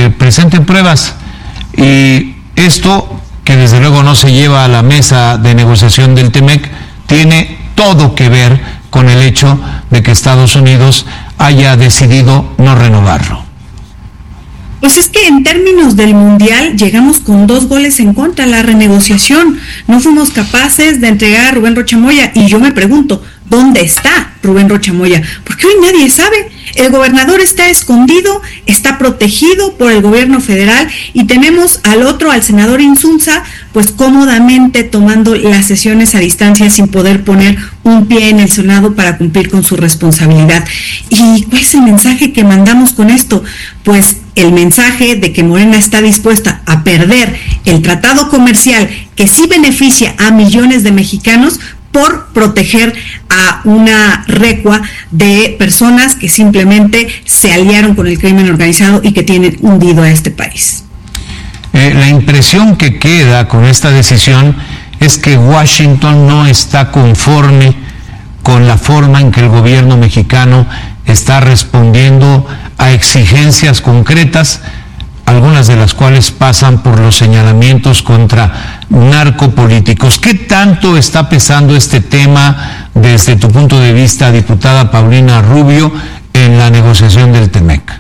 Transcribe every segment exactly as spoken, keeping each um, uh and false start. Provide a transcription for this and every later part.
que presenten pruebas. Y esto, que desde luego no se lleva a la mesa de negociación del T-M E C, tiene todo que ver con el hecho de que Estados Unidos haya decidido no renovarlo. Pues es que en términos del Mundial llegamos con dos goles en contra, la renegociación. No fuimos capaces de entregar a Rubén Rocha Moya, y yo me pregunto, ¿dónde está Rubén Rocha Moya? Porque hoy nadie sabe. El gobernador está escondido, está protegido por el gobierno federal, y tenemos al otro, al senador Insunza, pues cómodamente tomando las sesiones a distancia sin poder poner un pie en el Senado para cumplir con su responsabilidad. ¿Y cuál es el mensaje que mandamos con esto? Pues el mensaje de que Morena está dispuesta a perder el tratado comercial que sí beneficia a millones de mexicanos por proteger a una recua de personas que simplemente se aliaron con el crimen organizado y que tienen hundido a este país. Eh, la impresión que queda con esta decisión es que Washington no está conforme con la forma en que el gobierno mexicano está respondiendo a exigencias concretas, algunas de las cuales pasan por los señalamientos contra narcopolíticos. ¿Qué tanto está pesando este tema desde tu punto de vista, diputada Paulina Rubio, en la negociación del T-M E C?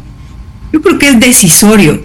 Yo creo que es decisorio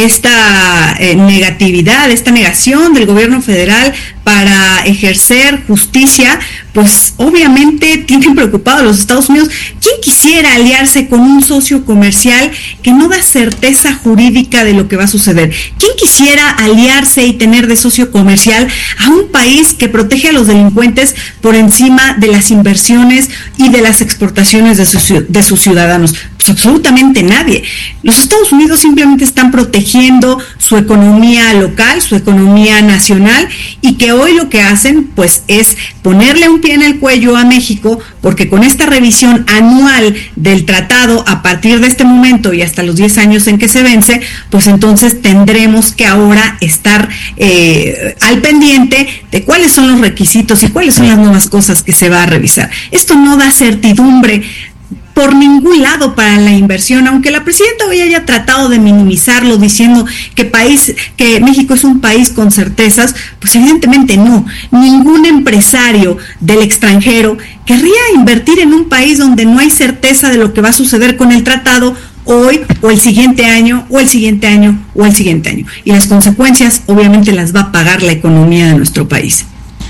esta eh, negatividad, esta negación del gobierno federal para ejercer justicia. Pues obviamente tienen preocupados a los Estados Unidos. ¿Quién quisiera aliarse con un socio comercial que no da certeza jurídica de lo que va a suceder? ¿Quién quisiera aliarse y tener de socio comercial a un país que protege a los delincuentes por encima de las inversiones y de las exportaciones de sus, de sus ciudadanos? Pues absolutamente nadie. Los Estados Unidos simplemente están protegiendo su economía local, su economía nacional, y que hoy lo que hacen pues es ponerle un pie en el cuello a México, porque con esta revisión anual del tratado a partir de este momento y hasta los diez años en que se vence, pues entonces tendremos que ahora estar eh, al pendiente de cuáles son los requisitos y cuáles son las nuevas cosas que se va a revisar. Esto no da certidumbre por ningún lado para la inversión, aunque la presidenta hoy haya tratado de minimizarlo diciendo que país, que México es un país con certezas. Pues evidentemente no. Ningún empresario del extranjero querría invertir en un país donde no hay certeza de lo que va a suceder con el tratado hoy o el siguiente año o el siguiente año o el siguiente año. Y las consecuencias obviamente las va a pagar la economía de nuestro país.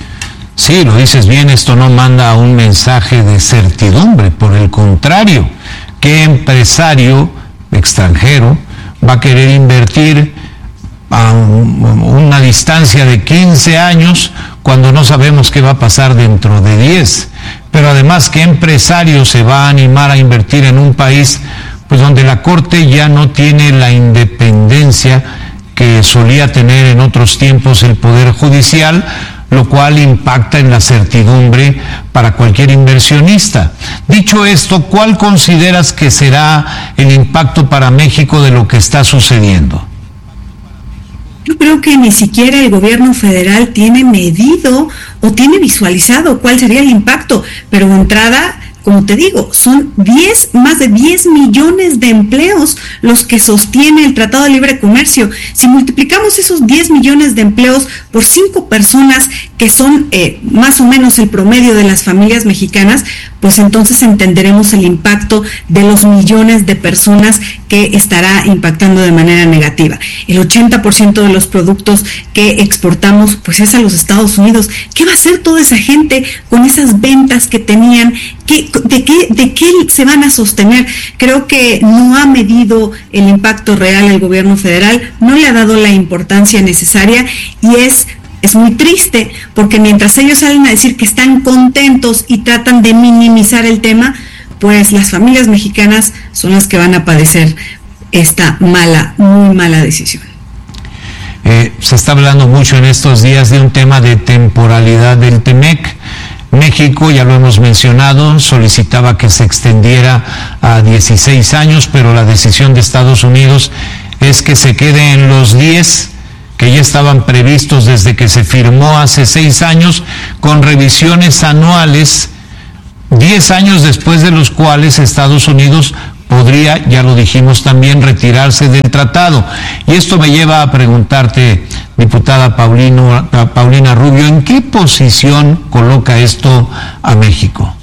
Sí, lo dices bien, esto no manda un mensaje de certidumbre, por el contrario, ¿qué empresario extranjero va a querer invertir a una distancia de quince años cuando no sabemos qué va a pasar dentro de diez? Pero además, ¿qué empresario se va a animar a invertir en un país pues donde la Corte ya no tiene la independencia que solía tener en otros tiempos el Poder Judicial, lo cual impacta en la certidumbre para cualquier inversionista? Dicho esto, ¿cuál consideras que será el impacto para México de lo que está sucediendo? Yo creo que ni siquiera el gobierno federal tiene medido o tiene visualizado cuál sería el impacto, pero de entrada, como te digo, son diez, más de diez millones de empleos los que sostiene el Tratado de Libre Comercio. Si multiplicamos esos diez millones de empleos por cinco personas, que son eh, más o menos el promedio de las familias mexicanas, pues entonces entenderemos el impacto de los millones de personas que estará impactando de manera negativa. El ochenta por ciento de los productos que exportamos pues es a los Estados Unidos. ¿Qué va a hacer toda esa gente con esas ventas que tenían? ¿Qué, de, qué, ¿De qué se van a sostener? Creo que no ha medido el impacto real el gobierno federal, no le ha dado la importancia necesaria, y es Es muy triste, porque mientras ellos salen a decir que están contentos y tratan de minimizar el tema, pues las familias mexicanas son las que van a padecer esta mala, muy mala decisión. Eh, se está hablando mucho en estos días de un tema de temporalidad del T M E C. México, ya lo hemos mencionado, solicitaba que se extendiera a dieciséis años, pero la decisión de Estados Unidos es que se quede en los diez que ya estaban previstos desde que se firmó hace seis años, con revisiones anuales, diez años después de los cuales Estados Unidos podría, ya lo dijimos también, retirarse del tratado. Y esto me lleva a preguntarte, diputada Paulino, Paulina Rubio, ¿en qué posición coloca esto a México?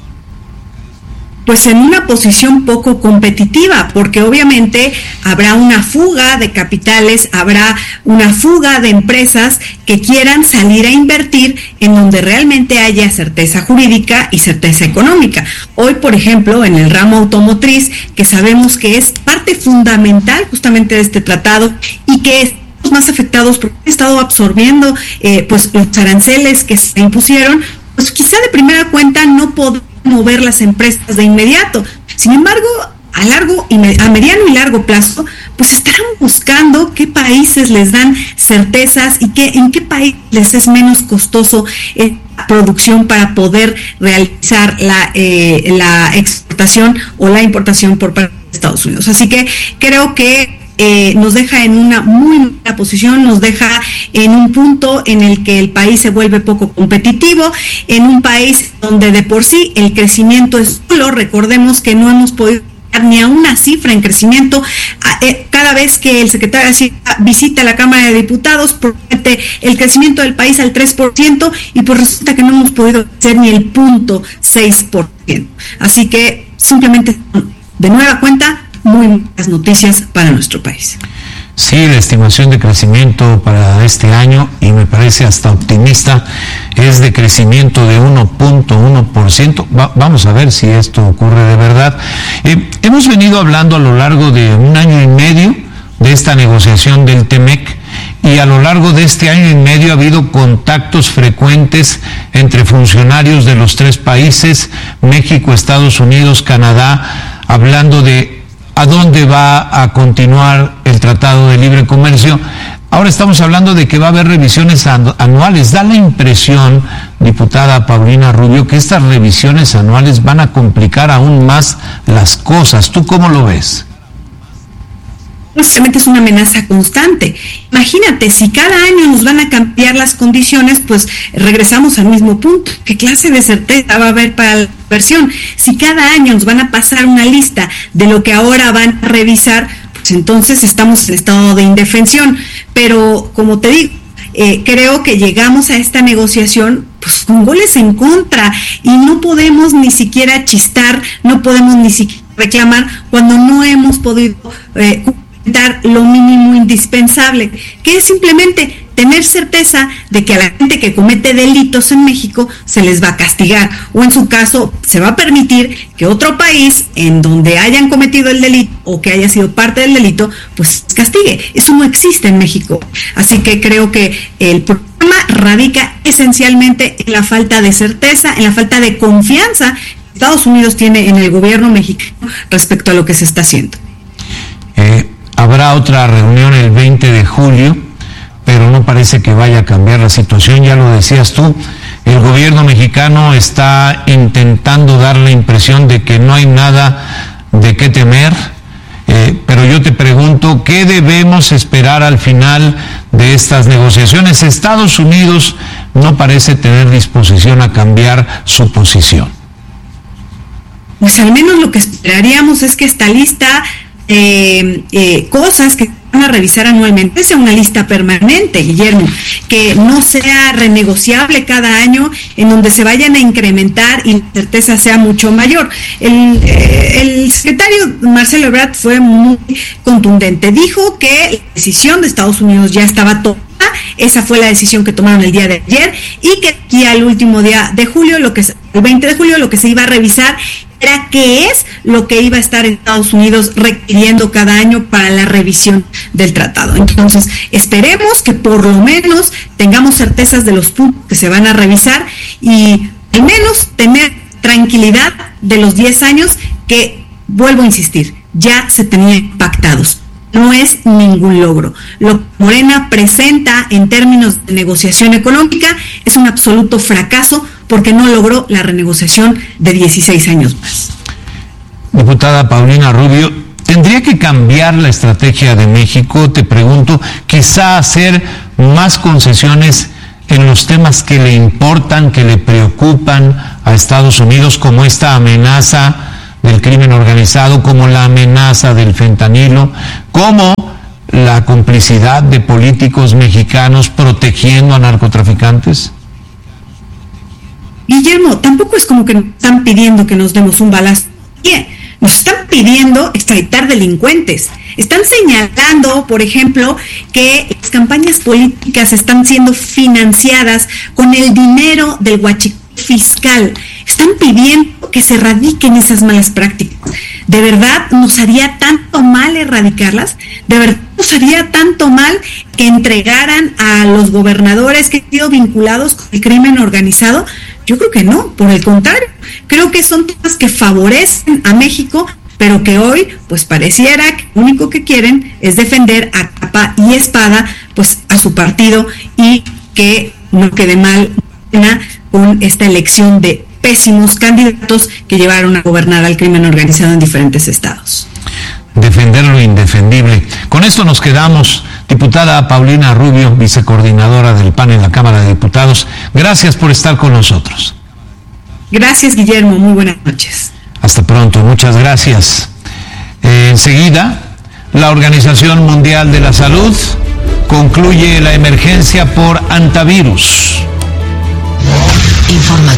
Pues en una posición poco competitiva, porque obviamente habrá una fuga de capitales, habrá una fuga de empresas que quieran salir a invertir en donde realmente haya certeza jurídica y certeza económica. Hoy, por ejemplo, en el ramo automotriz, que sabemos que es parte fundamental justamente de este tratado y que es más afectados porque han estado absorbiendo eh, pues los aranceles que se impusieron, pues quizá de primera cuenta no podemos mover las empresas de inmediato. Sin embargo, a largo y me, a mediano y largo plazo, pues estarán buscando qué países les dan certezas y qué, en qué país les es menos costoso eh, la producción para poder realizar la, eh, la exportación o la importación por parte de Estados Unidos. Así que creo que Eh, nos deja en una muy mala posición, nos deja en un punto en el que el país se vuelve poco competitivo, en un país donde de por sí el crecimiento es nulo. Recordemos que no hemos podido llegar ni a una cifra en crecimiento. Cada vez que el secretario de Hacienda visita la Cámara de Diputados, promete el crecimiento del país al tres por ciento y pues resulta que no hemos podido hacer ni el punto seis por ciento. Así que simplemente, de nueva cuenta, muy buenas noticias para nuestro país. Sí, la estimación de crecimiento para este año, y me parece hasta optimista, es de crecimiento de uno punto uno por ciento. Va, vamos a ver si esto ocurre de verdad. Eh, hemos venido hablando a lo largo de un año y medio de esta negociación del TEMEC, y a lo largo de este año y medio ha habido contactos frecuentes entre funcionarios de los tres países, México, Estados Unidos, Canadá, hablando de a dónde va a continuar el Tratado de Libre Comercio. Ahora estamos hablando de que va a haber revisiones anuales. Da la impresión, diputada Paulina Rubio, que estas revisiones anuales van a complicar aún más las cosas. ¿Tú cómo lo ves? Básicamente es una amenaza constante. Imagínate, si cada año nos van a cambiar las condiciones, pues regresamos al mismo punto. ¿Qué clase de certeza va a haber para la inversión? Si cada año nos van a pasar una lista de lo que ahora van a revisar, pues entonces estamos en estado de indefensión. Pero, como te digo, eh, creo que llegamos a esta negociación pues con goles en contra y no podemos ni siquiera chistar, no podemos ni siquiera reclamar cuando no hemos podido eh, dar lo mínimo indispensable, que es simplemente tener certeza de que a la gente que comete delitos en México se les va a castigar, o en su caso se va a permitir que otro país en donde hayan cometido el delito o que haya sido parte del delito pues castigue. Eso no existe en México. Así que creo que el problema radica esencialmente en la falta de certeza, en la falta de confianza que Estados Unidos tiene en el gobierno mexicano respecto a lo que se está haciendo. Eh, habrá otra reunión el veinte de julio, pero no parece que vaya a cambiar la situación. Ya lo decías tú, el gobierno mexicano está intentando dar la impresión de que no hay nada de qué temer, eh, pero yo te pregunto, ¿qué debemos esperar al final de estas negociaciones? Estados Unidos no parece tener disposición a cambiar su posición. Pues al menos lo que esperaríamos es que esta lista Eh, eh, cosas que van a revisar anualmente sea una lista permanente, Guillermo, que no sea renegociable cada año, en donde se vayan a incrementar y la certeza sea mucho mayor. El, eh, el secretario Marcelo Ebrard fue muy contundente, dijo que la decisión de Estados Unidos ya estaba tomada. Esa fue la decisión que tomaron el día de ayer, y que aquí al último día de julio, lo que el veinte de julio, lo que se iba a revisar era qué es lo que iba a estar en Estados Unidos requiriendo cada año para la revisión del tratado. Entonces, esperemos que por lo menos tengamos certezas de los puntos que se van a revisar y al menos tener tranquilidad de los diez años que, vuelvo a insistir, ya se tenían pactados. No es ningún logro. Lo que Morena presenta en términos de negociación económica es un absoluto fracaso porque no logró la renegociación de dieciséis años más. Diputada Paulina Rubio, ¿tendría que cambiar la estrategia de México? Te pregunto, quizá hacer más concesiones en los temas que le importan, que le preocupan a Estados Unidos, como esta amenaza del crimen organizado, como la amenaza del fentanilo, como la complicidad de políticos mexicanos protegiendo a narcotraficantes? Guillermo, tampoco es como que nos están pidiendo que nos demos un balazo. Bien, nos están pidiendo extraditar delincuentes. Están señalando, por ejemplo, que las campañas políticas están siendo financiadas con el dinero del huachicol fiscal. Están pidiendo que se erradiquen esas malas prácticas. ¿De verdad nos haría tanto mal erradicarlas? ¿De verdad nos haría tanto mal que entregaran a los gobernadores que han sido vinculados con el crimen organizado? Yo creo que no, por el contrario, creo que son temas que favorecen a México, pero que hoy pues pareciera que lo único que quieren es defender a capa y espada pues a su partido, y que no quede mal con esta elección de pésimos candidatos que llevaron a gobernar al crimen organizado en diferentes estados. Defender lo indefendible. Con esto nos quedamos. Diputada Paulina Rubio, vicecoordinadora del P A N en la Cámara de Diputados, gracias por estar con nosotros. Gracias, Guillermo, muy buenas noches. Hasta pronto, muchas gracias. Eh, enseguida, la Organización Mundial de la Salud concluye la emergencia por antivirus. Informa.